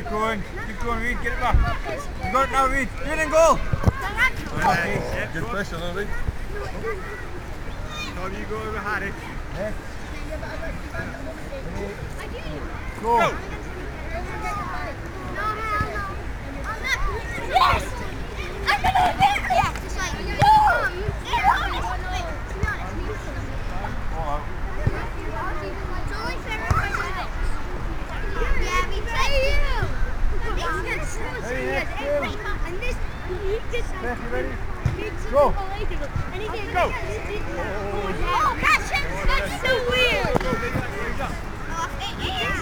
Keep going, Reed, get it back. You got it now, Reed. You're in goal. Good pressure, though, Reed. Tom, you go over Harry. Yeah. No, Go. yes! I'm gonna hit it! Yeah, just like, no! Go! Oh, that's so weird! It is!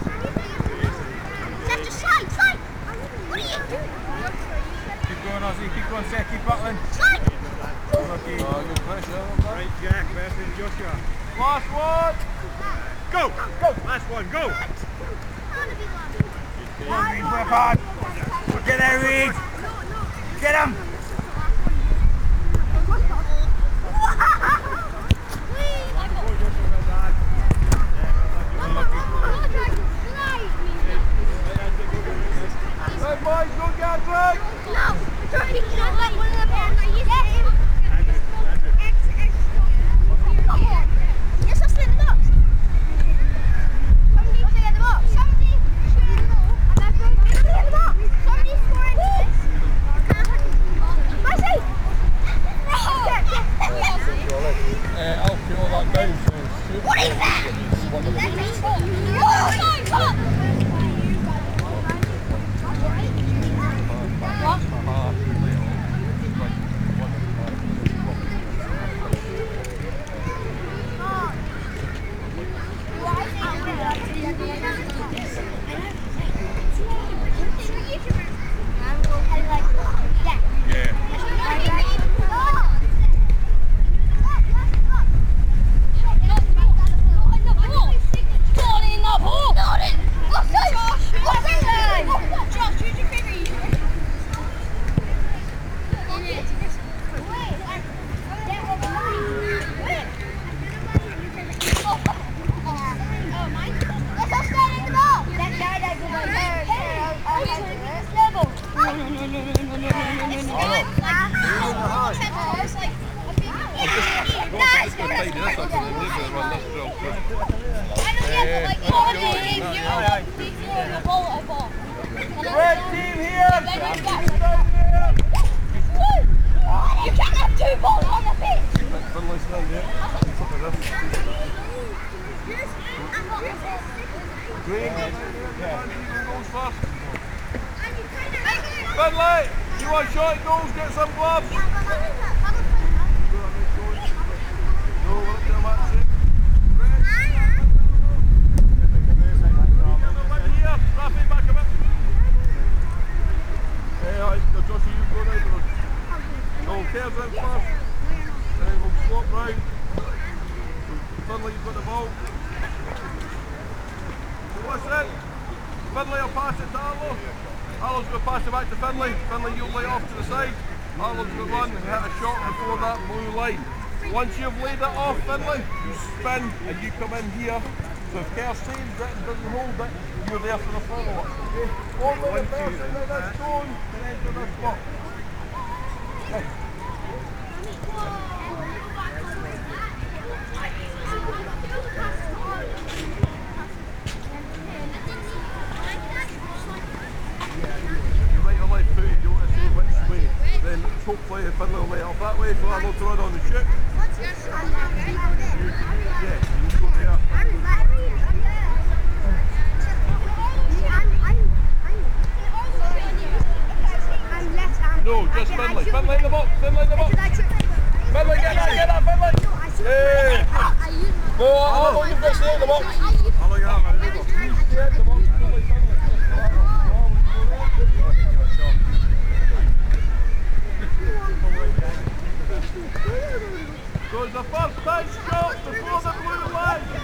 Just slide! What are you doing? Keep going, Ozzy, keep going, Seth, keep battling. Slide! Okay. Good pressure. Right, Jack, versus Joshua. Last one! Go! Last one, go! Come on, Reed, work hard! Get there, Reed! Get him! Right, boys, go get Greg! No! One of the parents are using him. Yes, I'll split the box. Somebody clear the box. Somebody clear the box. Somebody score into this. Messi! I'll kill that down, so shoot. What is that? Red team here! You can't have two balls on the pitch! Finlay, you want short goals, get some gloves. No, we're not doing that shit. Rafi, back a bit. Alright, so Joshua, you go now. No, Kerr's in first. And then we'll swap round. Finlay, you've got the ball. So what's that? Finlay will pass it to Arlo. Arlo's going to pass it back to Finlay. Finlay, you'll lay off to the side. Arlo's going to run and hit a shot before that blue line. Once you've laid it off, Finlay, you spin and you come in here. So if Kerr saves it and doesn't hold it, you're there for the follow-up. Okay? Only the person in this zone can enter this box. Okay. Then hopefully Finlay will lay it off that way, so I'll throw it on the shoot. Yeah, you go there. No, just Finlay. Finlay in the box. Finlay in the box. Finlay, get that, Finlay. Hey. No, I'll you've got to stay in the box. I'll let you have it. You stay in the box. So it's the first time shot before the blue line. So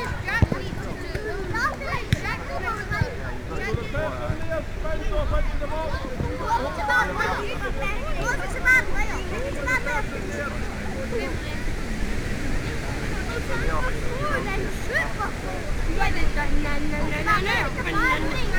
the person there spins off into the box. No.